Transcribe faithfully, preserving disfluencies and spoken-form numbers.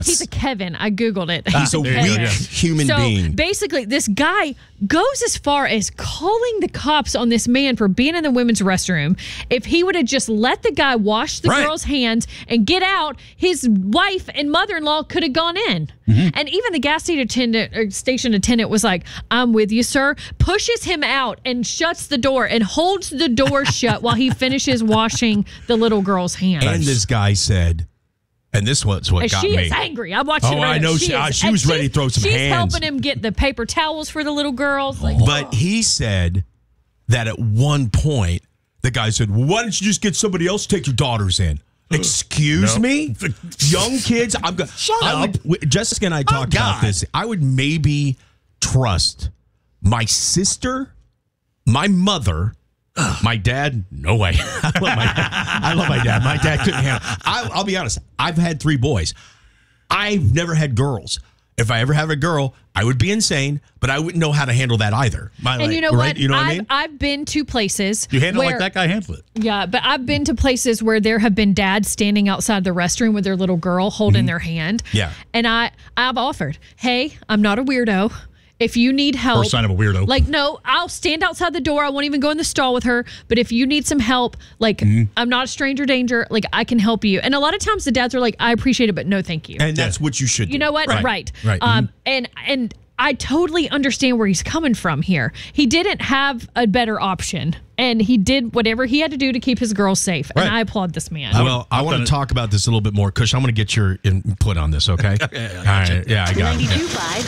He's a Kevin. I Googled it. He's a weak human so being. Basically, this guy goes as far as calling the cops on this man for being in the women's restroom. If he would have just let the guy wash the Right. girl's hands and get out, his wife and mother-in-law could have gone in. Mm-hmm. And even the gas station attendant, or station attendant was like, I'm with you, sir. Pushes him out and shuts the door and holds the door shut while he finishes washing the little girl's hands. And this guy said, and this was what And got she me. is angry. I'm watching. Oh, her. I know. She, She, uh, is. she And was ready to throw some she's hands. helping him get the paper towels for the little girls. Like, But he said that at one point, the guy said, well, why don't you just get somebody else to take your daughters in? Excuse No. me? Young kids? I'm go- Shut I up. would, w- Jessica and I talked about God. this. I would maybe trust my sister, my mother, my dad. No way. I love my dad. I love my dad. My dad couldn't handle I, I'll be honest. I've had three boys. I've never had girls. If I ever have a girl, I would be insane, but I wouldn't know how to handle that either. My, and like, you know right? what? You know what I've, I mean? I've been to places. You handle it where, like that guy handled it. Yeah, but I've been to places where there have been dads standing outside the restroom with their little girl holding their hand. Yeah. And I, I've offered, hey, I'm not a weirdo. If you need help, First sign of a weirdo. Like, no, I'll stand outside the door. I won't even go in the stall with her. But if you need some help, like, Mm-hmm. I'm not a stranger danger. Like, I can help you. And a lot of times the dads are like, I appreciate it, but no, thank you. And that's what you should do. You know what? Right. Right. Right. Um, and and I totally understand where he's coming from here. He didn't have a better option, and he did whatever he had to do to keep his girls safe. Right. And I applaud this man. Well, I want to talk about this a little bit more. Kush, I'm going to get your input on this, okay? All right. Yeah, I got it. Okay. ninety-two point five